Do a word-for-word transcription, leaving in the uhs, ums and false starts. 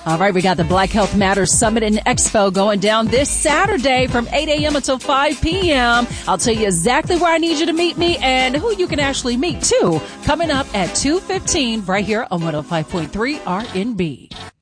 All right, we got the Black Health Matters Summit and Expo going down this Saturday from eight a.m. until five p.m. I'll tell you exactly where I need you to meet me and who you can actually meet, too, coming up at two fifteen right here on one oh five point three R N B.